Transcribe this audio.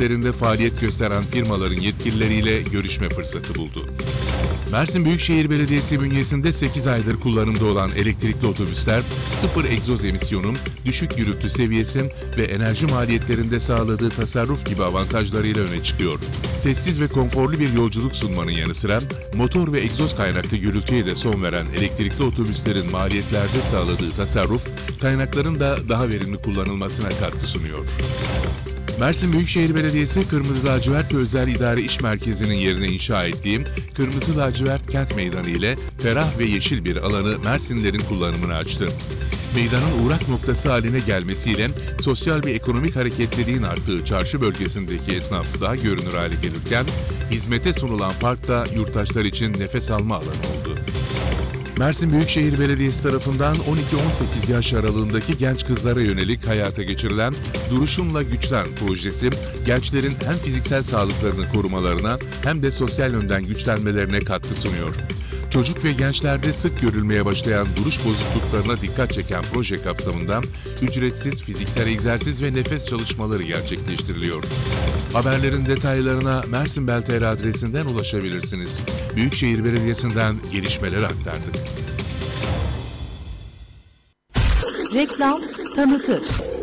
şehirlerinde faaliyet gösteren firmaların yetkilileriyle görüşme fırsatı buldu. Mersin Büyükşehir Belediyesi bünyesinde 8 aydır kullanımda olan elektrikli otobüsler, sıfır egzoz emisyonu, düşük gürültü seviyesi ve enerji maliyetlerinde sağladığı tasarruf gibi avantajlarıyla öne çıkıyor. Sessiz ve konforlu bir yolculuk sunmanın yanı sıra, motor ve egzoz kaynaklı gürültüye de son veren elektrikli otobüslerin maliyetlerde sağladığı tasarruf, kaynakların da daha verimli kullanılmasına katkı sunuyor. Mersin Büyükşehir Belediyesi Kırmızı Lacivert ve Özel İdare İş Merkezi'nin yerine inşa ettiği Kırmızı Lacivert Kent Meydanı ile ferah ve yeşil bir alanı Mersinlilerin kullanımına açtı. Meydanın uğrak noktası haline gelmesiyle sosyal ve ekonomik hareketliliğin arttığı çarşı bölgesindeki esnaf daha görünür hale gelirken, hizmete sunulan park da yurttaşlar için nefes alma alanı oldu. Mersin Büyükşehir Belediyesi tarafından 12-18 yaş aralığındaki genç kızlara yönelik hayata geçirilen Duruşumla Güçlen projesi, gençlerin hem fiziksel sağlıklarını korumalarına hem de sosyal yönden güçlenmelerine katkı sunuyor. Çocuk ve gençlerde sık görülmeye başlayan duruş bozukluklarına dikkat çeken proje kapsamında ücretsiz fiziksel egzersiz ve nefes çalışmaları gerçekleştiriliyor. Haberlerin detaylarına Mersin Bel.tr adresinden ulaşabilirsiniz. Büyükşehir Belediyesi'nden gelişmeleri aktardık. Reklam tanıtır.